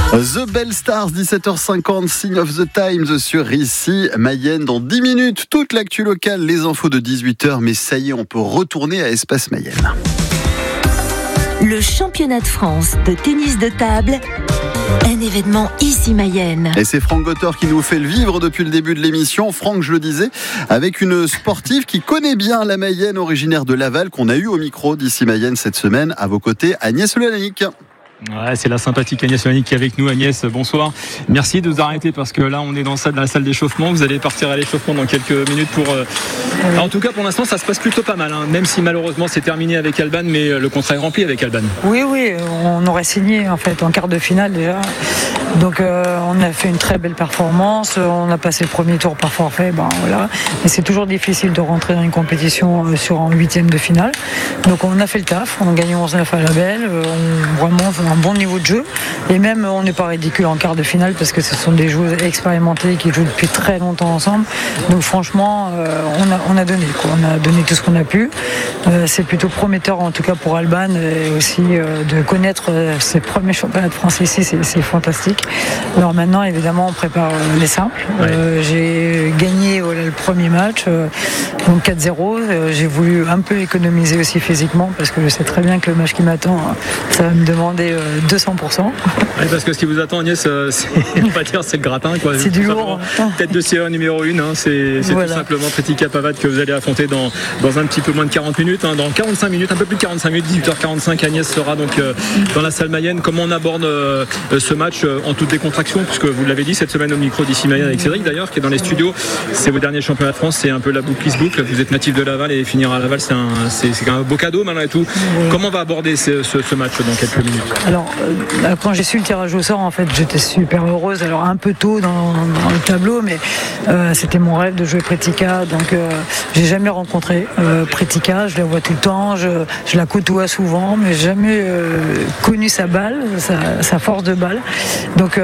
The Bell Stars, 17h50, Sign of the Times sur ici, Mayenne. Dans 10 minutes, toute l'actu locale, les infos de 18h. Mais ça y est, on peut retourner à Espace Mayenne. Le championnat de France de tennis de table, un événement ici Mayenne. Et c'est Franck Gottor qui nous fait le vivre depuis le début de l'émission. Franck, je le disais, avec une sportive qui connaît bien la Mayenne, originaire de Laval, qu'on a eu au micro d'ici Mayenne cette semaine. À vos côtés, Agnès Lelanique. Ouais, c'est la sympathique Agnès Lelanique qui est avec nous. Agnès, bonsoir. Merci de vous arrêter parce que là, on est dans la salle d'échauffement. Vous allez partir à l'échauffement dans quelques minutes pour... En tout cas, pour l'instant, ça se passe plutôt pas mal, hein. Même si malheureusement, c'est terminé avec Alban, mais le contrat est rempli avec Alban. Oui, on aurait signé en fait en quart de finale déjà. Donc on a fait une très belle performance. On a passé le premier tour par forfait. Voilà. Mais c'est toujours difficile de rentrer dans une compétition sur un huitième de finale. Donc on a fait le taf. On a gagné 11-9 à la belle. Vraiment un bon niveau de jeu. Et même on n'est pas ridicule en quart de finale parce que ce sont des joueurs expérimentés qui jouent depuis très longtemps ensemble. Donc franchement, on a donné quoi. On a donné tout ce qu'on a pu. C'est plutôt prometteur en tout cas pour Alban et aussi de connaître ses premiers championnats de France ici. C'est fantastique. Alors maintenant, évidemment, on prépare les simples. J'ai gagné le premier match, donc 4-0. J'ai voulu un peu économiser aussi physiquement parce que je sais très bien que le match qui m'attend, ça va me demander 200%. Oui, parce que ce qui vous attend, Agnès, on va dire, c'est le gratin, quoi. C'est du lourd. Tête de série numéro 1, hein, c'est voilà. Tout simplement Pretica Pavard que vous allez affronter dans un petit peu moins de 40 minutes, hein, dans 45 minutes, un peu plus de 45 minutes, 18h45. Agnès sera donc dans la salle Mayenne. Comment on aborde ce match en toute décontraction, puisque vous l'avez dit cette semaine au micro d'ici Mayenne avec Cédric d'ailleurs qui est dans les studios, c'est vos derniers championnats de France, c'est un peu la boucle qui se boucle. Vous êtes natif de Laval et finir à Laval c'est un beau cadeau malgré tout. Comment on va aborder ce match dans quelques minutes? Alors quand j'ai su le tirage au sort, en fait j'étais super heureuse, alors un peu tôt dans le tableau, mais c'était mon rêve de jouer Pretica, donc j'ai jamais rencontré Pretica, je la vois tout le temps, je la côtoie souvent, mais jamais connu sa balle, sa force de balle. Donc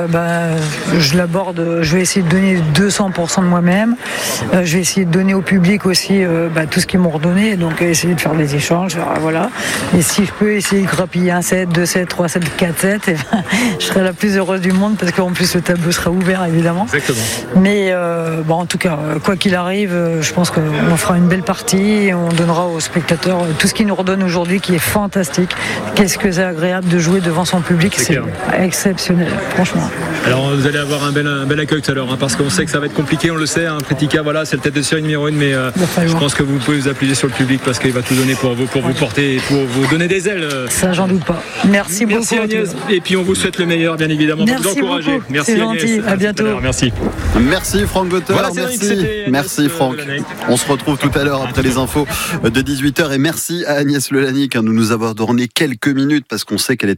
je l'aborde, je vais essayer de donner 200% de moi-même, je vais essayer de donner au public aussi tout ce qu'ils m'ont redonné, donc essayer de faire des échanges, voilà. Et si je peux essayer de grappiller un 7, 2 7, 3 7, 4 7, je serai la plus heureuse du monde parce qu'en plus le tableau sera ouvert évidemment. Exactement. Mais en tout cas, quoi qu'il arrive, je pense qu'on fera une belle partie et on donnera aux spectateurs tout ce qu'ils nous redonnent aujourd'hui qui est fantastique. Qu'est-ce que c'est agréable de jouer devant son public, c'est exceptionnel, franchement. Alors vous allez avoir un bel accueil tout à l'heure, hein, parce qu'on sait que ça va être compliqué, on le sait, hein, Pretica, voilà, c'est le tête de série numéro 1, mais je pense que vous pouvez vous appuyer sur le public parce qu'il va tout donner pour vous porter et pour vous donner des ailes. Ça, j'en doute pas. Merci beaucoup. Merci Agnès, et puis on vous souhaite le meilleur, bien évidemment, pour vous encourager. Beaucoup. Merci c'est Agnès. Gentil. À bientôt. Merci Franck Gottor, voilà, merci Franck. On se retrouve tout à l'heure après les infos de 18h et merci à Agnès Lelanique de nous avoir donné quelques minutes parce qu'on sait qu'elle est